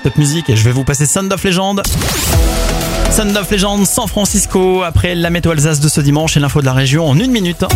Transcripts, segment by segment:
Top Music et je vais vous passer Sound of Legend. Sound of Legend, San Francisco, après la météo Alsace de ce dimanche et l'info de la région en 1 minute.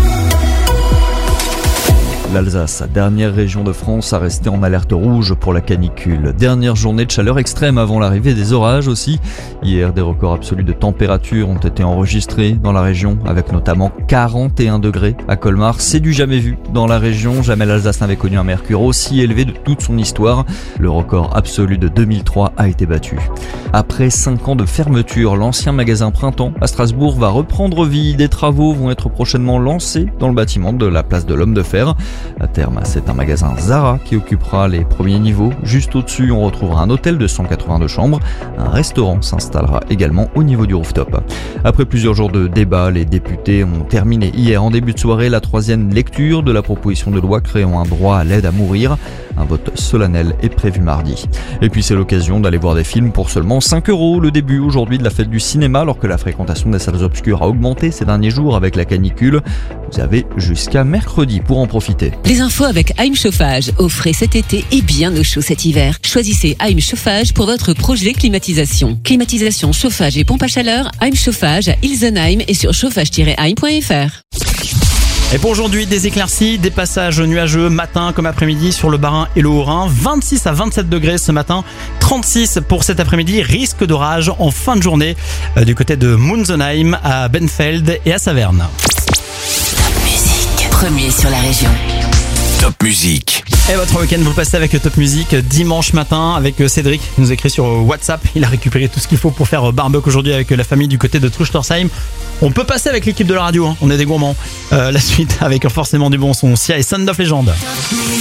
L'Alsace, dernière région de France à rester en alerte rouge pour la canicule. Dernière journée de chaleur extrême avant l'arrivée des orages aussi. Hier, des records absolus de température ont été enregistrés dans la région, avec notamment 41 degrés à Colmar. C'est du jamais vu dans la région. Jamais l'Alsace n'avait connu un mercure aussi élevé de toute son histoire. Le record absolu de 2003 a été battu. Après 5 ans de fermeture, l'ancien magasin Printemps à Strasbourg va reprendre vie. Des travaux vont être prochainement lancés dans le bâtiment de la place de l'Homme de Fer. À terme, c'est un magasin Zara qui occupera les premiers niveaux. Juste au-dessus, on retrouvera un hôtel de 182 chambres. Un restaurant s'installera également au niveau du rooftop. Après plusieurs jours de débat, les députés ont terminé hier en début de soirée la 3e lecture de la proposition de loi créant un droit à l'aide à mourir. Un vote solennel est prévu mardi. Et puis c'est l'occasion d'aller voir des films pour seulement 5 €. Le début aujourd'hui de la fête du cinéma, alors que la fréquentation des salles obscures a augmenté ces derniers jours avec la canicule. Vous avez jusqu'à mercredi pour en profiter. Les infos avec Heim Chauffage. Offrez cet été et bien au chaud cet hiver. Choisissez Heim Chauffage pour votre projet climatisation. Climatisation, chauffage et pompe à chaleur. Heim Chauffage à Ilsenheim et sur chauffage-heim.fr. Et pour aujourd'hui, des éclaircies, des passages nuageux matin comme après-midi sur le Bas-Rhin et le Haut-Rhin. 26 à 27 degrés ce matin, 36 pour cet après-midi. Risque d'orage en fin de journée du côté de Munzenheim à Benfeld et à Saverne. Top Music, premier sur la région. Top Music. Et votre week-end, vous passez avec Top Music dimanche matin avec Cédric qui nous écrit sur WhatsApp. Il a récupéré tout ce qu'il faut pour faire barbecue aujourd'hui avec la famille du côté de Truchtersheim. On peut passer avec l'équipe de la radio, hein. On est des gourmands. La suite avec forcément du bon son. Sia et Sound of Legend.